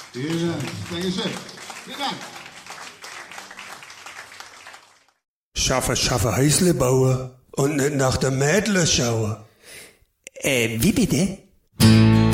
Vielen Dank. Dankeschön. Vielen Dank. Schaffe Häusle bauen und nicht nach der Mädle schauen. Wie bitte?